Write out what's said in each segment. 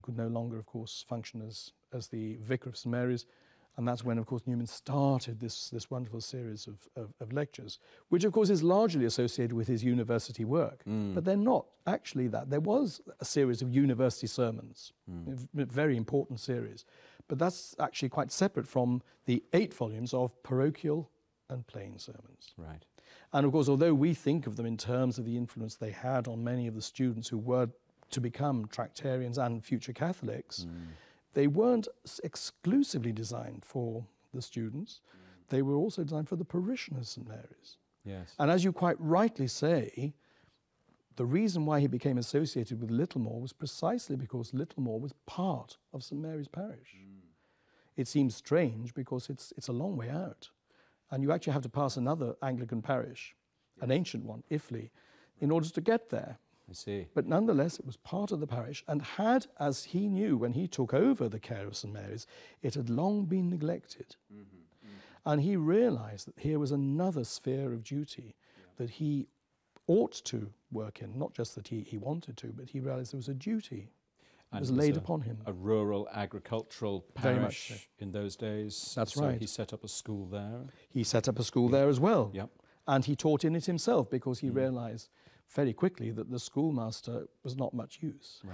could no longer, of course, function as the vicar of St Mary's. And that's when, of course, Newman started this wonderful series of lectures, which, of course, is largely associated with his university work. But they're not actually that. There was a series of university sermons, a very important series. But that's actually quite separate from the 8 volumes of parochial and plain sermons. Right. And, of course, although we think of them in terms of the influence they had on many of the students who were to become Tractarians and future Catholics, they weren't exclusively designed for the students. They were also designed for the parishioners of St Mary's. Yes. And as you quite rightly say, the reason why he became associated with Littlemore was precisely because Littlemore was part of St Mary's parish. It seems strange because it's a long way out. And you actually have to pass another Anglican parish, an ancient one, Iffley, in order to get there. I see. But nonetheless, it was part of the parish and had, as he knew when he took over the care of St Mary's, it had long been neglected. And he realised that here was another sphere of duty that he ought to work in, not just that he wanted to, but he realised there was a duty that was laid upon him. A rural agricultural Very much parish so. in those days. That's so right. He set up a school there. He set up a school there as well. Yep. And he taught in it himself because he realised very quickly that the schoolmaster was not much use. Right.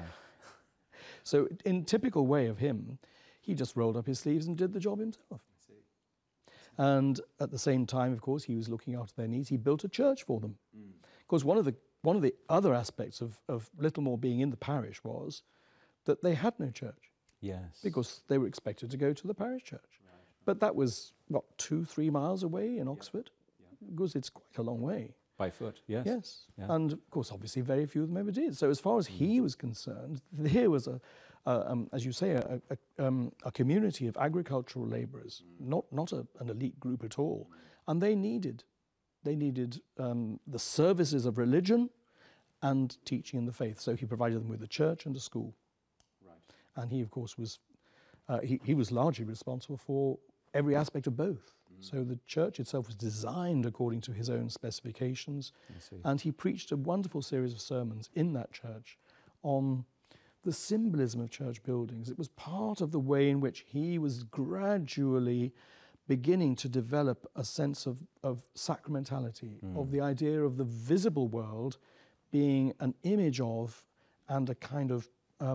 So in typical way of him, he just rolled up his sleeves and did the job himself. And at the same time, of course, he was looking after their needs. He built a church for them. Because one of the other aspects of Littlemore being in the parish was that they had no church. Yes. Because they were expected to go to the parish church. But that was, 2-3 miles away in Oxford? Because it's quite a long way. By foot, yes. Yes. Yeah. And, of course, obviously very few of them ever did. So as far as he was concerned, here was, as you say, a community of agricultural labourers, not an elite group at all. And they needed the services of religion and teaching in the faith. So he provided them with a church and a school. Right. And he, of course, was he was largely responsible for every aspect of both. So the church itself was designed according to his own specifications, and he preached a wonderful series of sermons in that church on the symbolism of church buildings. It was part of the way in which he was gradually beginning to develop a sense of sacramentality, of the idea of the visible world being an image of and a kind of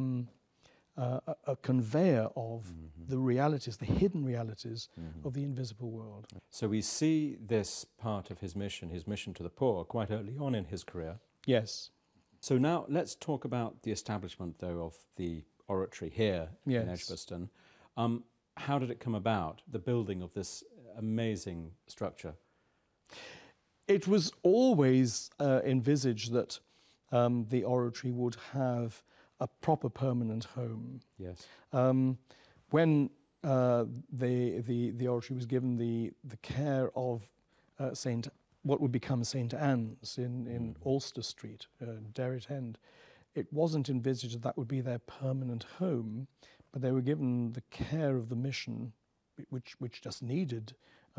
a conveyor of the realities, the hidden realities of the invisible world. So we see this part of his mission to the poor, quite early on in his career. Yes. So now let's talk about the establishment, though, of the oratory here in Edgbaston. How did it come about, the building of this amazing structure? It was always envisaged that the oratory would have a proper permanent home. Yes. When the oratory was given the care of what would become St Anne's in Ulster Street, Derrit End, it wasn't envisaged that would be their permanent home, but they were given the care of the mission, which just needed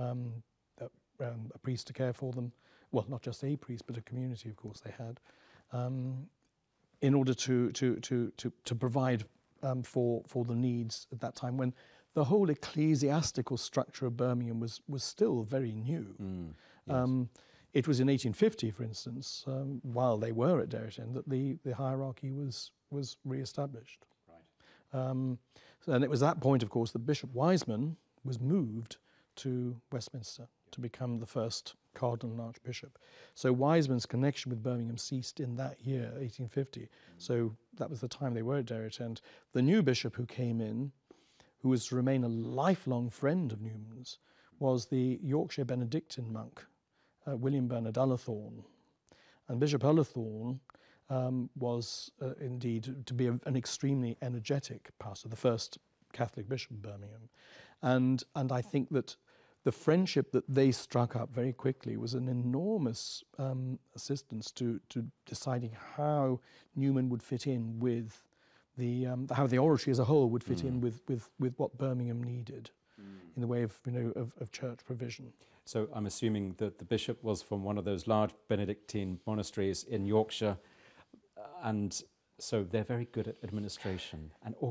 a priest to care for them. Well, not just a priest, but a community, of course, they had. In order to provide for the needs at that time, when the whole ecclesiastical structure of Birmingham was still very new. It was in 1850, for instance, while they were at Derrit End, that the hierarchy was re-established. Right. And it was at that point, of course, that Bishop Wiseman was moved to Westminster to become the first cardinal and archbishop. So Wiseman's connection with Birmingham ceased in that year, 1850. So that was the time they were at Derrit End. The new bishop who came in, who was to remain a lifelong friend of Newman's, was the Yorkshire Benedictine monk, William Bernard Ullathorne. And Bishop Ullathorne was indeed to be an extremely energetic pastor, the first Catholic bishop of Birmingham. And I think that the friendship that they struck up very quickly was an enormous assistance to deciding how Newman would fit in with how the oratory as a whole would fit in with what Birmingham needed in the way of church provision. So I'm assuming that the bishop was from one of those large Benedictine monasteries in Yorkshire, and so they're very good at administration and